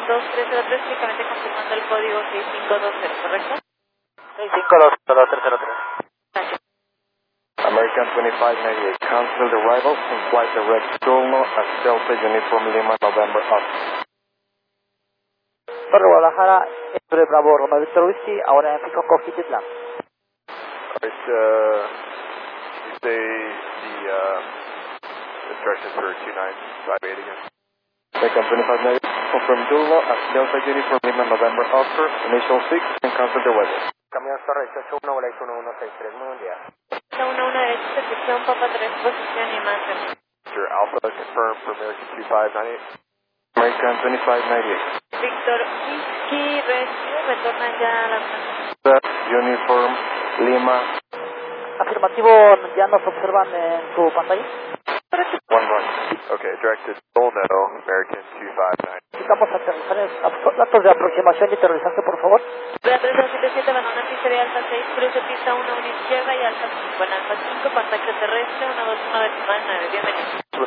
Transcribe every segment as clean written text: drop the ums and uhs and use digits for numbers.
2303, únicamente confirmando el código 6520, ¿correcto? 652003. Gracias. American 2598, cancelled arrival in flight direct Tulno at Delta Uniform Lima, November up. Torre Guadalajara, Entre Bravo, Roma Victor Whiskey, ahora en 5 Coquititlán. Alright, you say the directions for 2958 again. American 2598, confirm Tulno at Delta Uniform Lima, November Oscar, initial 6, and cancel the weather. Camión Torre 81, Volais 1163, muy buen día. 1 derecha, recepción Papa 3, posición y imagen. Mr. Alpha, confirm for American 2598. American 2598. Víctor Whiskey, retorna ya a la Uniform Lima. Afirmativo, ya nos observan en su pantalla. 1-1. Okay, directed Tulno, American 259. Necesitamos datos de aproximación y aterrizaje, por favor. Beatriz 77, abandona pista de alfa 6, cruce pista 1, 1 izquierda y alfa 5. En alfa 5, contacto terrestre, 121 decimal 9. Bienvenido.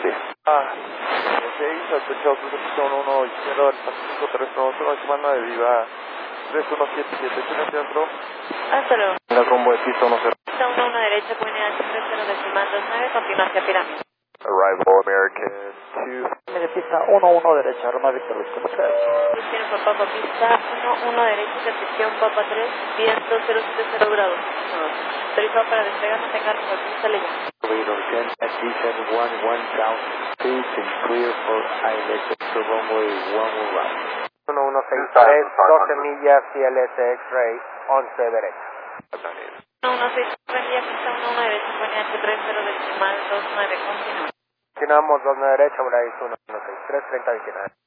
Sospechoso de pista 1-1 izquierda, alfa 5, terrestre 1 decimal 9, viva 3177, en centro. Hasta luego. En el rumbo de pista 10. Pista 1 derecha, comunidad 30 decimal 29, continúa hacia pirámide. Arrival American 2. En pista 11 derecha, Roma Victor Whiskey. Muchas gracias. Destino por Papa, pista 1 derecha, recepción Papa 3, viento 070 grados. Autorizado para despegar, no tenga reserva, le llamo. Radar 10 at descent 1000 feet and clear for ILS to runway 11 right. 1163, 12 millas, CLS X-Ray, 11 derecha. 116, vendía pista 1 derecha, comunidad 30 decimal 29, continúa. Continuamos 29 derecha, Volais 1163, 3029.